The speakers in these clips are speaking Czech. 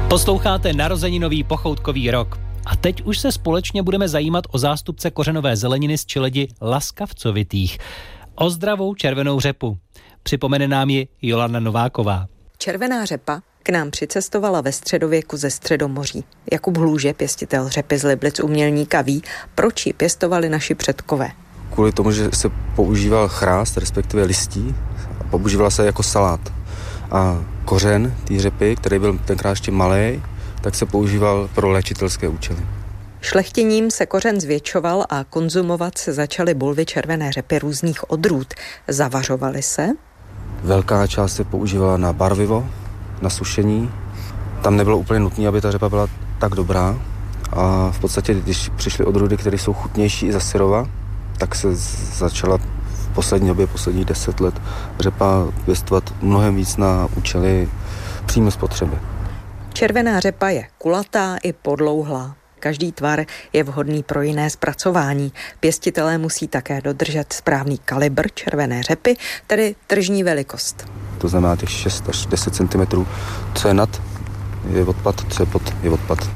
Posloucháte narozeninový pochoutkový rok. A teď už se společně budeme zajímat o zástupce kořenové zeleniny z Čeledi laskavcovitých. O zdravou červenou řepu. Připomene nám ji Jolanda Nováková. Červená řepa k nám přicestovala ve středověku ze Středomoří. Jakub Hluže, pěstitel řepy z Liblic umělníka, ví, proč ji pěstovali naši předkové. Kvůli tomu, že se používal chrást, respektive listí, a používala se jako salát. A kořen té řepy, který byl tenkrát ještě malej, tak se používal pro léčitelské účely. Šlechtěním se kořen zvětšoval a konzumovat se začaly bulvy červené řepy různých odrůd. Zavařovaly se? Velká část se používala na barvivo, na sušení. Tam nebylo úplně nutné, aby ta řepa byla tak dobrá. A v podstatě, když přišly odrůdy, které jsou chutnější i za syrova, tak se začala v poslední době, posledních 10 let, řepa pěstovat mnohem víc na účely přímé spotřeby. Červená řepa je kulatá i podlouhlá. Každý tvar je vhodný pro jiné zpracování. Pěstitelé musí také dodržet správný kalibr červené řepy, tedy tržní velikost. To znamená těch 6 až 10 cm. Co je nad, je odpad, co je pod, je odpad.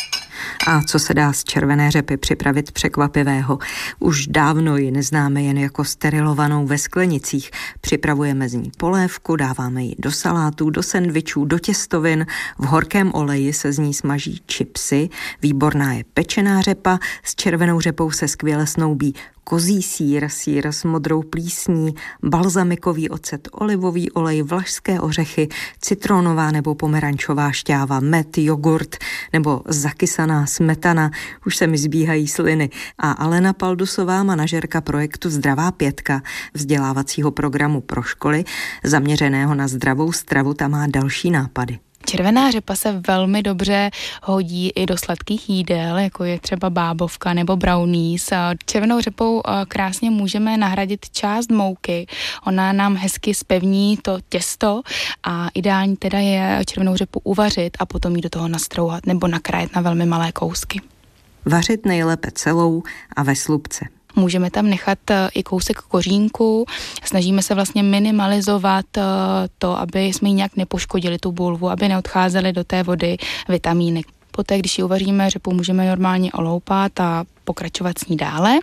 A co se dá z červené řepy připravit překvapivého? Už dávno ji neznáme jen jako sterilovanou ve sklenicích. Připravujeme z ní polévku, dáváme ji do salátů, do sendvičů, do těstovin. V horkém oleji se z ní smaží chipsy. Výborná je pečená řepa. S červenou řepou se skvěle snoubí kozí sýr, sýr s modrou plísní, balzamikový ocet, olivový olej, vlašské ořechy, citronová nebo pomerančová šťáva, med, jogurt nebo zakysaná smetana. Už se mi zbíhají sliny. A Alena Paldusová, manažerka projektu Zdravá pětka, vzdělávacího programu pro školy, zaměřeného na zdravou stravu, tam má další nápady. Červená řepa se velmi dobře hodí i do sladkých jídel, jako je třeba bábovka nebo brownies. Červenou řepou krásně můžeme nahradit část mouky. Ona nám hezky zpevní to těsto a ideální teda je červenou řepu uvařit a potom ji do toho nastrouhat nebo nakrájet na velmi malé kousky. Vařit nejlépe celou a ve slupce. Můžeme tam nechat i kousek kořínku, snažíme se vlastně minimalizovat to, aby jsme ji nějak nepoškodili tu bulvu, aby neodcházely do té vody vitamíny. Poté, když ji uvaříme, řepu můžeme normálně oloupat a pokračovat s ní dále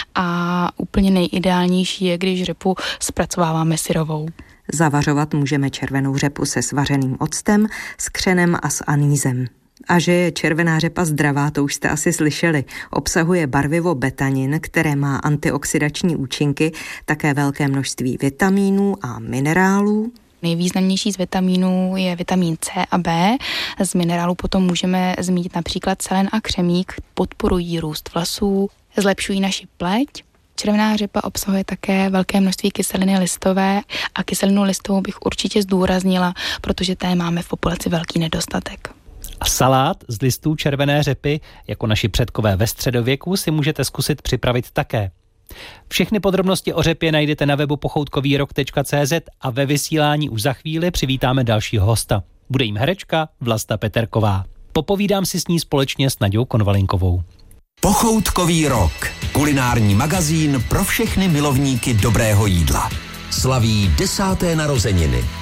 a úplně nejideálnější je, když řepu zpracováváme syrovou. Zavařovat můžeme červenou řepu se svařeným octem, s křenem a s anýzem. A že je červená řepa zdravá, to už jste asi slyšeli. Obsahuje barvivo betanin, které má antioxidační účinky, také velké množství vitamínů a minerálů. Nejvýznamnější z vitamínů je vitamin C a B. Z minerálů potom můžeme zmínit například selen a křemík, podporují růst vlasů, zlepšují naši pleť. Červená řepa obsahuje také velké množství kyseliny listové a kyselinu listovou bych určitě zdůraznila, protože té máme v populaci velký nedostatek. A salát z listů červené řepy, jako naši předkové ve středověku, si můžete zkusit připravit také. Všechny podrobnosti o řepě najdete na webu pochoutkovýrok.cz a ve vysílání už za chvíli přivítáme dalšího hosta. Bude jim herečka Vlasta Peterková. Popovídám si s ní společně s Naďou Konvalinkovou. Pochoutkový rok. Kulinární magazín pro všechny milovníky dobrého jídla. Slaví 10. narozeniny.